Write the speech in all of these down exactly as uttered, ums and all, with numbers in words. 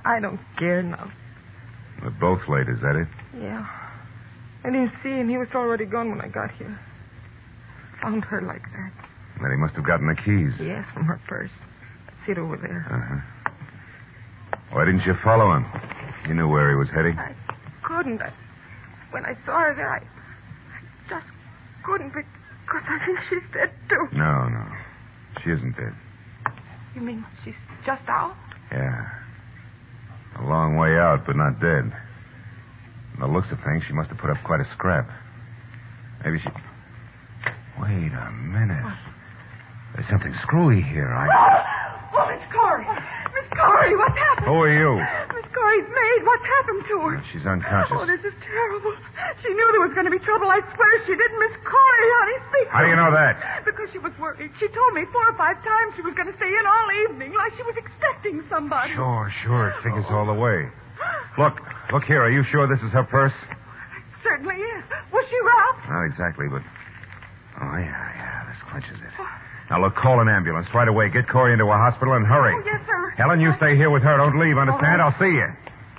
I don't care now. We're both late, is that it? Yeah. I didn't see him. He was already gone when I got here. Found her like that. Then he must have gotten the keys. Yes, from her purse. That's it over there. Uh-huh. Why didn't you follow him? You knew where he was heading. I couldn't. I, when I saw her there, I, I just couldn't because I think she's dead, too. No, no. She isn't dead. You mean she's just out? Yeah. A long way out, but not dead. From the looks of things, she must have put up quite a scrap. Maybe she... Wait a minute. What? There's something screwy here. I... Oh, Miss Corey. Miss Corey, what's happened? Who are you? Miss Corey's maid. What's happened to her? She's unconscious. Oh, this is terrible. She knew there was going to be trouble. I swear she didn't. Miss Corey, honey, speak. How do you know that? Because she was worried. She told me four or five times she was going to stay in all evening, like she was expecting somebody. Sure, sure. It figures all the way. Look, look here. Are you sure this is her purse? Certainly is. Was she robbed? Not exactly, but... Oh, yeah, yeah. This clinches it. Now, look, call an ambulance right away. Get Corey into a hospital and hurry. Oh, yes, sir. Helen, you stay here with her. Don't leave, understand? All right. I'll see you.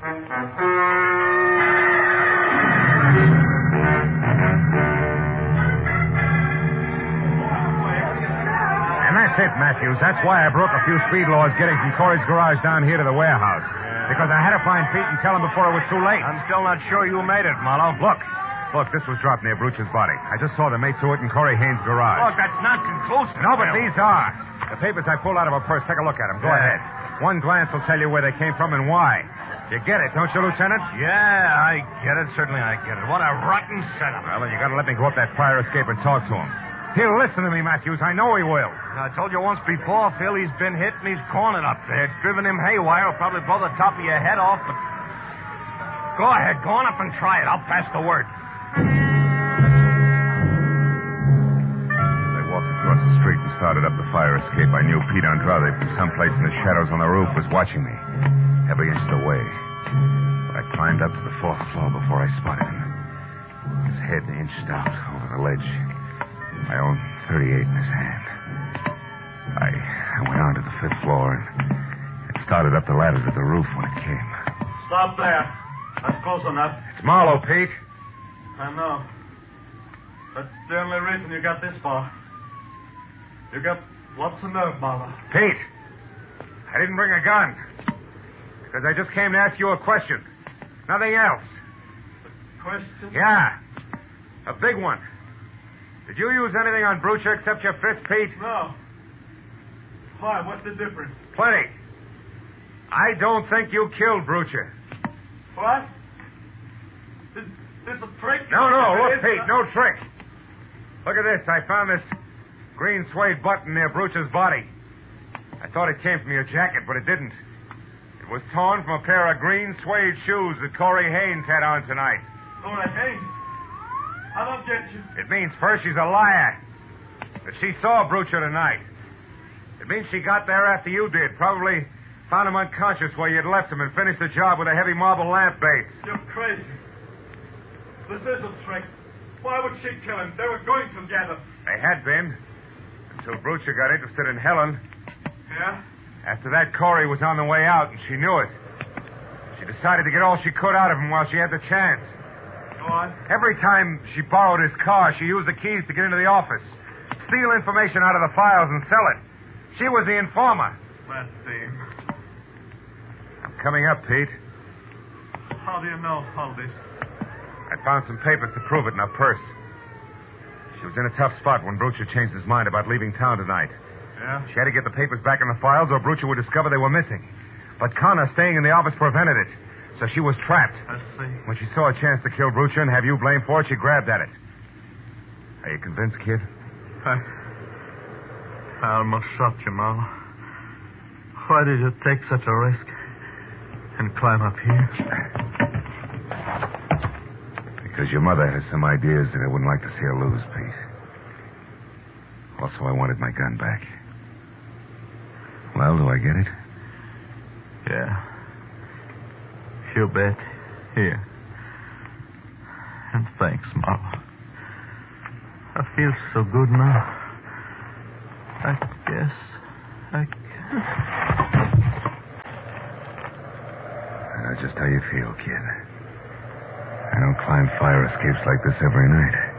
And that's it, Matthews. That's why I broke a few speed laws getting from Corey's garage down here to the warehouse. Because I had to find Pete and tell him before it was too late. I'm still not sure you made it, Marlowe. Look. Look, this was dropped near Bruch's body. I just saw the mate to it in Corey Haynes' garage. Look, that's not conclusive. No, but these are. The papers I pulled out of her purse. Take a look at them. Go Yeah. ahead. One glance will tell you where they came from and why. You get it, don't you, Lieutenant? Yeah, I get it. Certainly I get it. What a rotten setup. Well, then you got to let me go up that fire escape and talk to him. He'll listen to me, Matthews. I know he will. I told you once before, Phil, he's been hit and he's cornered up there. It's driven him haywire. It'll probably blow the top of your head off, but... Go ahead. Go on up and try it. I'll pass the word. Across the street and started up the fire escape. I knew Pete Andrade from someplace in the shadows on the roof was watching me, every inch of the way. But I climbed up to the fourth floor before I spotted him. His head inched out over the ledge. My own thirty-eight in his hand. I, I went on to the fifth floor and, and started up the ladder to the roof when it came. Stop there. That's close enough. It's Marlowe, Pete. I know. That's the only reason you got this far. You got lots of nerve, Marlowe. Pete, I didn't bring a gun. Because I just came to ask you a question. Nothing else. Question? Yeah. A big one. Did you use anything on Brucha except your fist, Pete? No. Why? What's the difference? Plenty. I don't think you killed Brucha. What? This, this a trick? No, no, look, It is- Pete, no trick. Look at this. I found this green suede button near Brucha's body. I thought it came from your jacket, but it didn't. It was torn from a pair of green suede shoes that Corey Haynes had on tonight. Corey Haynes? I don't get you. It means, first, she's a liar. That she saw Brucha tonight. It means she got there after you did. Probably found him unconscious where you'd left him and finished the job with a heavy marble lamp base. You're crazy. This is a trick. Why would she kill him? They were going together. They had been. Until Brucha got interested in Helen. Yeah? After that, Corey was on the way out, and she knew it. She decided to get all she could out of him while she had the chance. Go on. Every time she borrowed his car, she used the keys to get into the office, steal information out of the files, and sell it. She was the informer. That thing. I'm coming up, Pete. How do you know all this? I found some papers to prove it in her purse. She was in a tough spot when Brucha changed his mind about leaving town tonight. Yeah? She had to get the papers back in the files or Brucha would discover they were missing. But Connor staying in the office prevented it. So she was trapped. I see. When she saw a chance to kill Brucha and have you blamed for it, she grabbed at it. Are you convinced, kid? I... I almost shot you, Marlowe. Why did you take such a risk and climb up here? Because your mother has some ideas that I wouldn't like to see her lose, Pete. Also, I wanted my gun back. Well, do I get it? Yeah. You bet. Here. And thanks, Marlowe. I feel so good now. I guess I can. know just how you feel, kid. I don't climb fire escapes like this every night.